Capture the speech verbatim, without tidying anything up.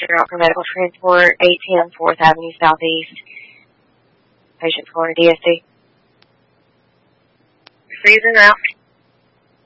out for medical transport, eight ten fourth Avenue Southeast. Patient's going to D S C. Freezing out.